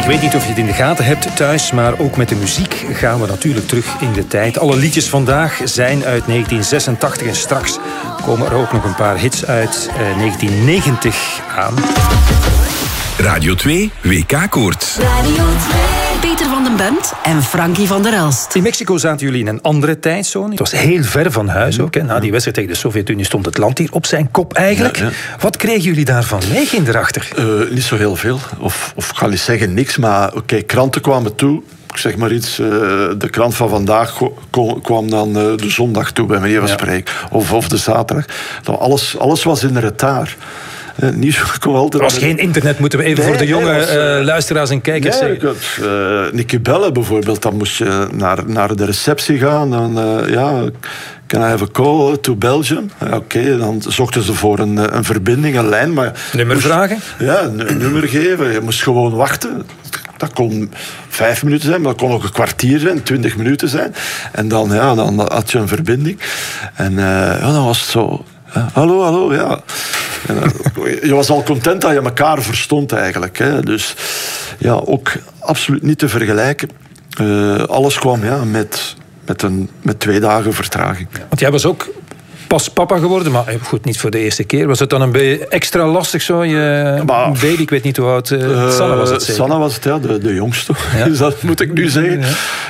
weet niet of je het in de gaten hebt thuis, maar ook met de muziek gaan we natuurlijk terug in de tijd. Alle liedjes vandaag zijn uit 1986 en straks komen er ook nog een paar hits uit 1990 aan. Radio 2 WK-koorts. Radio 2. Peter van den Bent en Frankie van der Elst. In Mexico zaten jullie in een andere tijdzone. Het was heel ver van huis ook. Hè. Na die wedstrijd tegen de Sovjet-Unie stond het land hier op zijn kop eigenlijk. Ja. Wat kregen jullie daarvan mee erachter? Niet zo heel veel. Of ik ga niet zeggen niks, maar oké, kranten kwamen toe. Ik zeg maar iets, de krant van vandaag kwam dan de zondag toe, bij manier van spreken. Of de zaterdag. Alles was in retard. Er was geen internet, moeten we even voor de jonge luisteraars en kijkers zeggen. Nicky Bellen bijvoorbeeld, dan moest je naar de receptie gaan. Dan, can I have a call to Belgium? Oké, dan zochten ze voor een verbinding, een lijn. Maar nummer vragen? Ja, een nummer geven. Je moest gewoon wachten. Dat kon 5 minuten zijn, maar dat kon ook een kwartier zijn, 20 minuten zijn. En dan had je een verbinding. En dan was het zo... Hallo, ja. Je was al content dat je elkaar verstond eigenlijk. Hè. Dus ja, ook absoluut niet te vergelijken. Alles kwam met 2 dagen vertraging. Want jij was ook pas papa geworden, maar goed, niet voor de eerste keer. Was het dan een beetje extra lastig zo? Baby, ik weet niet hoe oud. Sanne was het zeker? Sanne was het, ja, de jongste. Ja. Dus dat moet ik nu zeggen.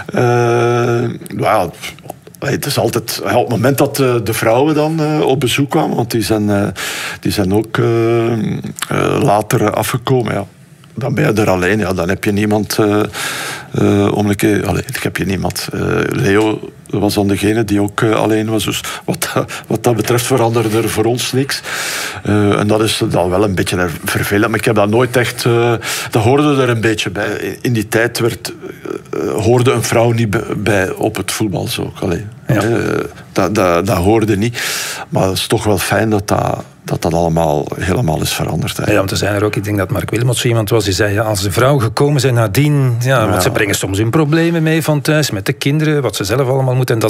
Ja. Het is altijd op het moment dat de vrouwen dan op bezoek kwamen, want die zijn ook later afgekomen. Ja. Dan ben je er alleen. Ja. Dan heb je niemand om een keer. Heb je niemand. Leo was dan degene die ook alleen was. Dus wat dat betreft veranderde er voor ons niks. En dat is dan wel een beetje vervelend. Maar ik heb dat nooit echt... dat hoorde er een beetje bij. In die tijd hoorde een vrouw niet bij op het voetbal. Zo. Dat hoorde niet. Maar het is toch wel fijn dat allemaal helemaal is veranderd. Ja, want er zijn er ook, ik denk dat Mark Wilmots iemand was die zei, ja, als de vrouwen gekomen zijn nadien, want ze brengen soms hun problemen mee van thuis, met de kinderen, wat ze zelf allemaal moeten. En